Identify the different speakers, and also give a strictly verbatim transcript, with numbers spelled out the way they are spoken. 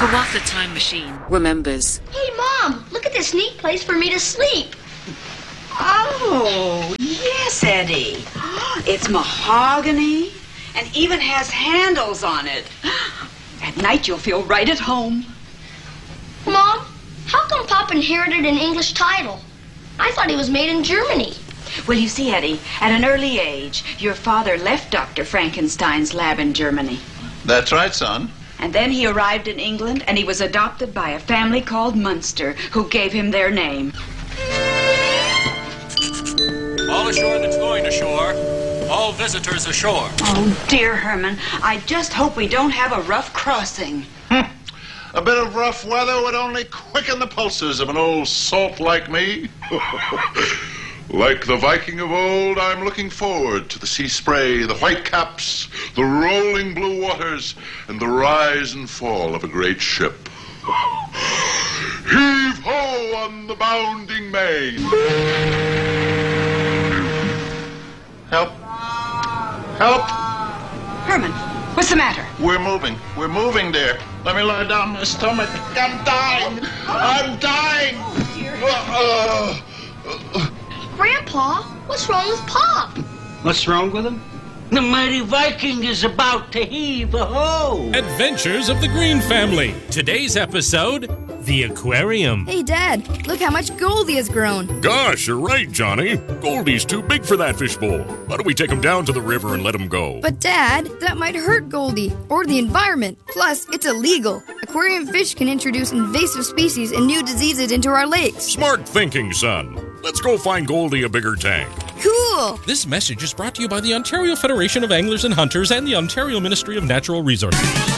Speaker 1: Kawatha Time Machine remembers.
Speaker 2: Hey, Mom, look at this neat place for me to sleep.
Speaker 3: Oh, yes, Eddie. It's mahogany and even has handles on it. At night, you'll feel right at home.
Speaker 2: Mom, how come Pop inherited an English title? I thought he was made in Germany.
Speaker 3: Well, you see, Eddie, at an early age, your father left Doctor Frankenstein's lab in Germany.
Speaker 4: That's right, son.
Speaker 3: And then he arrived in England, and he was adopted by a family called Munster, who gave him their name.
Speaker 5: All ashore that's going ashore. All visitors ashore.
Speaker 3: Oh, dear Herman, I just hope we don't have a rough crossing.
Speaker 4: A bit of rough weather would only quicken the pulses of an old salt like me. Like the Viking of old, I'm looking forward to the sea spray, the white caps, the rolling blue waters, and the rise and fall of a great ship. Heave-ho on the bounding main. Help. Help.
Speaker 3: Herman, what's the matter?
Speaker 4: We're moving. We're moving, dear. Let me lie down on my stomach. I'm dying. I'm dying. Uh, uh,
Speaker 2: Grandpa, what's wrong with Pop?
Speaker 6: What's wrong with him? The mighty Viking is about to heave-ho.
Speaker 7: Adventures of the Green Family. Today's episode, The Aquarium.
Speaker 8: Hey, Dad, look how much Goldie has grown.
Speaker 9: Gosh, you're right, Johnny. Goldie's too big for that fishbowl. Why don't we take him down to the river and let him go?
Speaker 8: But, Dad, that might hurt Goldie or the environment. Plus, it's illegal. Aquarium fish can introduce invasive species and new diseases into our lakes.
Speaker 9: Smart thinking, son. Let's go find Goldie a bigger tank.
Speaker 8: Cool!
Speaker 7: This message is brought to you by the Ontario Federation of Anglers and Hunters and the Ontario Ministry of Natural Resources.